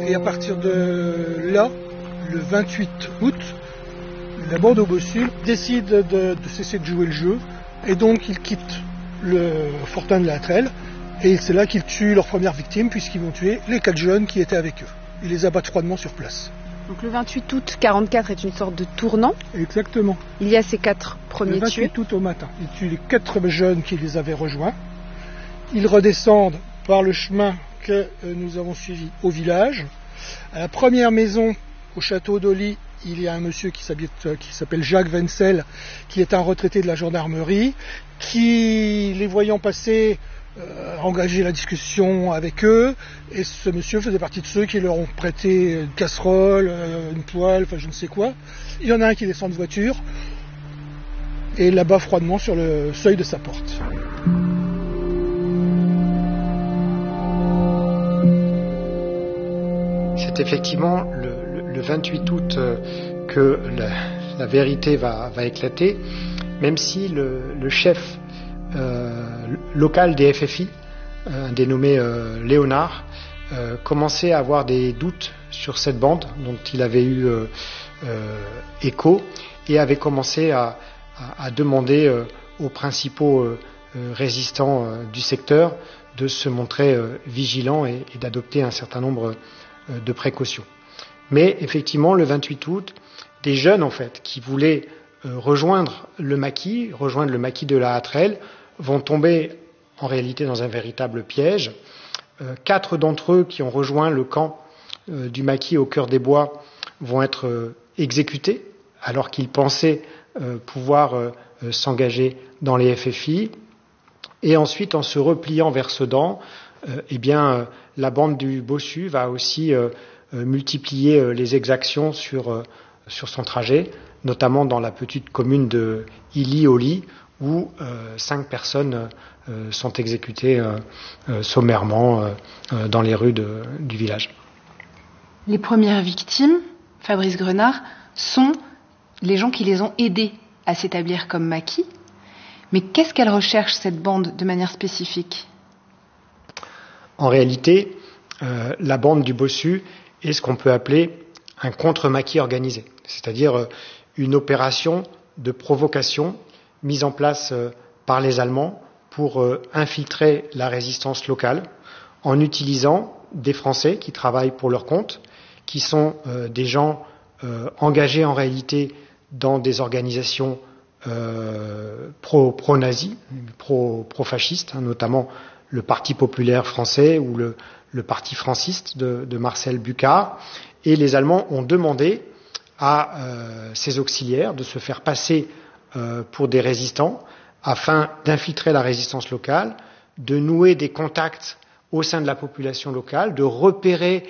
Et à partir de là, le 28 août, la bande au bossu décide de cesser de jouer le jeu et donc ils quittent le fortin de la Hatrel et c'est là qu'ils tuent leur première victime puisqu'ils vont tuer les 4 jeunes qui étaient avec eux. Ils les abattent froidement sur place. Donc le 28 août 1944 est une sorte de tournant. Exactement. Il y a ces 4 premiers tués. Le 28 août au matin, ils tuent les 4 jeunes qui les avaient rejoints. Ils redescendent par le chemin que nous avons suivi au village. À la première maison, au château d'Oli, il y a un monsieur qui s'appelle Jacques Wenzel, qui est un retraité de la gendarmerie, qui, les voyant passer, a engagé la discussion avec eux, et ce monsieur faisait partie de ceux qui leur ont prêté une casserole, une poêle, enfin je ne sais quoi. Il y en a un qui descend de voiture, et l'abat froidement sur le seuil de sa porte. C'est effectivement le 28 août que la vérité va éclater, même si le chef local des FFI, un dénommé Léonard, commençait à avoir des doutes sur cette bande dont il avait eu écho et avait commencé à demander aux principaux résistants du secteur de se montrer vigilants et d'adopter un certain nombre de précautions. Mais effectivement, le 28 août, des jeunes en fait qui voulaient rejoindre le maquis de la Hatrel, vont tomber en réalité dans un véritable piège. 4 d'entre eux qui ont rejoint le camp du maquis au cœur des bois vont être exécutés alors qu'ils pensaient pouvoir s'engager dans les FFI. Et ensuite, en se repliant vers Sedan, la bande du bossu va aussi multiplier les exactions sur son trajet, notamment dans la petite commune de Illy-Oli, où 5 personnes sont exécutées sommairement dans les rues du village. Les premières victimes, Fabrice Grenard, sont les gens qui les ont aidés à s'établir comme maquis. Mais qu'est-ce qu'elle recherche, cette bande, de manière spécifique ? En réalité, la bande du bossu est ce qu'on peut appeler un contre-maquis organisé, c'est-à-dire une opération de provocation mise en place par les Allemands pour infiltrer la résistance locale en utilisant des Français qui travaillent pour leur compte, qui sont des gens engagés en réalité dans des organisations pro-nazis, pro-fascistes, notamment le Parti populaire français ou le Parti franciste de Marcel Bucard. Et les Allemands ont demandé à ces auxiliaires de se faire passer pour des résistants afin d'infiltrer la résistance locale, de nouer des contacts au sein de la population locale, de repérer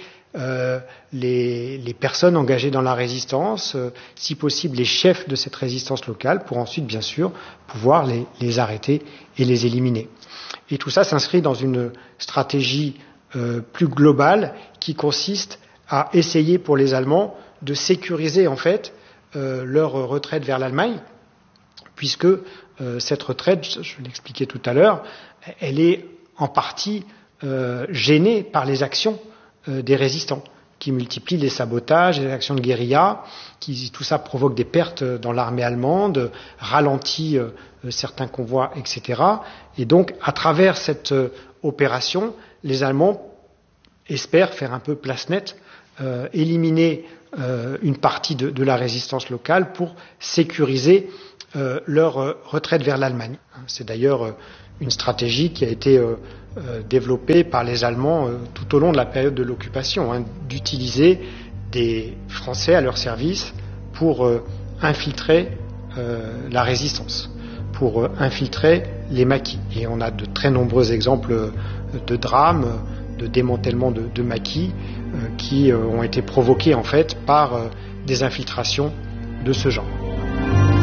les personnes engagées dans la résistance, si possible les chefs de cette résistance locale, pour ensuite, bien sûr, pouvoir les arrêter et les éliminer. Et tout ça s'inscrit dans une stratégie plus globale qui consiste à essayer pour les Allemands de sécuriser en fait leur retraite vers l'Allemagne, puisque cette retraite, je l'expliquais tout à l'heure, elle est en partie gênée par les actions des résistants, qui multiplient les sabotages, les actions de guérilla, tout ça provoque des pertes dans l'armée allemande, ralentit certains convois, etc. Et donc, à travers cette opération, les Allemands espèrent faire un peu place nette, éliminer une partie de la résistance locale pour sécuriser leur retraite vers l'Allemagne. C'est d'ailleurs une stratégie qui a été développée par les Allemands tout au long de la période de l'occupation, d'utiliser des Français à leur service pour infiltrer la résistance, pour infiltrer les maquis. Et on a de très nombreux exemples de drames, de démantèlement de maquis qui ont été provoqués en fait par des infiltrations de ce genre.